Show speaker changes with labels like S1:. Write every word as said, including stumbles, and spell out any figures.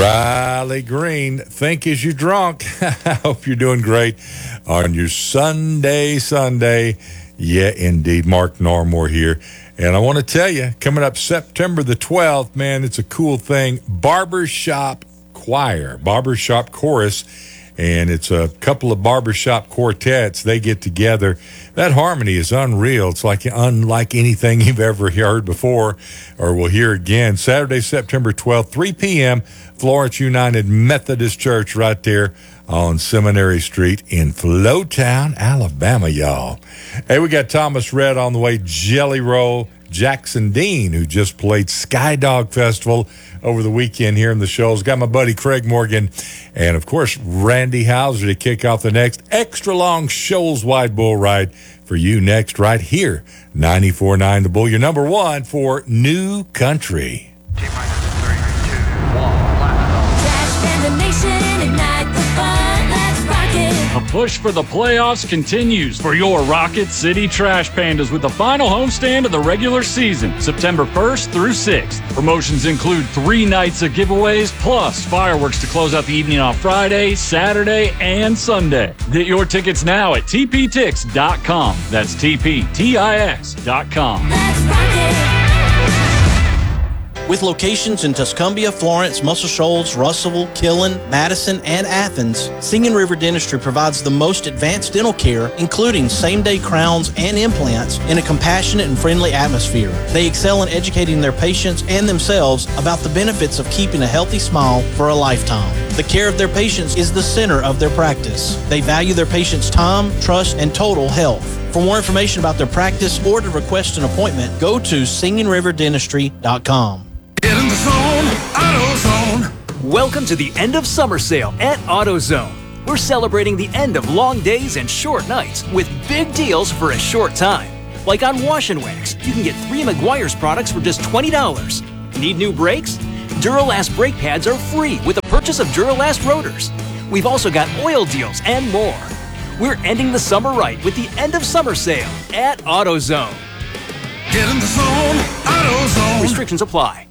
S1: Riley Green, think as you drunk. I hope you're doing great on your Sunday, Sunday. Yeah, indeed. Mark Narmore here. And I want to tell you, coming up September the twelfth, man, it's a cool thing. Barbershop Choir, Barbershop Chorus. And it's a couple of barbershop quartets. They get together. That harmony is unreal. It's like unlike anything you've ever heard before or will hear again. Saturday, September twelfth, three p.m., Florence United Methodist Church right there on Seminary Street in Flowtown, Alabama, y'all. Hey, we got Thomas Rhett on the way, Jelly Roll, Jackson Dean, who just played Skydog Festival over the weekend here in the shows. Got my buddy Craig Morgan and, of course, Randy Hauser to kick off the next extra long Shoals Wide Bull Ride for you next right here. ninety-four point nine The Bull, your number one for New Country.
S2: T-minus three, two, one, left.
S3: Trash Panda Nation, ignite the fun, let's rock it.
S4: The push for the playoffs continues for your Rocket City Trash Pandas with the final homestand of the regular season, September first through sixth. Promotions include three nights of giveaways, plus fireworks to close out the evening on Friday, Saturday, and Sunday. Get your tickets now at T P Tix dot com. That's T P T I X dot com.
S3: Let's rock it.
S5: With locations in Tuscumbia, Florence, Muscle Shoals, Russellville, Killen, Madison, and Athens, Singing River Dentistry provides the most advanced dental care, including same-day crowns and implants, in a compassionate and friendly atmosphere. They excel in educating their patients and themselves about the benefits of keeping a healthy smile for a lifetime. The care of their patients is the center of their practice. They value their patients' time, trust, and total health. For more information about their practice or to request an appointment, go to Singing River Dentistry dot com.
S2: Get in the zone, AutoZone.
S6: Welcome to the end of summer sale at AutoZone. We're celebrating the end of long days and short nights with big deals for a short time. Like on Wash and Wax, you can get three Meguiar's products for just twenty dollars. Need new brakes? Duralast brake pads are free with the purchase of Duralast rotors. We've also got oil deals and more. We're ending the summer right with the end of summer sale at AutoZone.
S2: Get in the zone, AutoZone.
S6: Restrictions apply.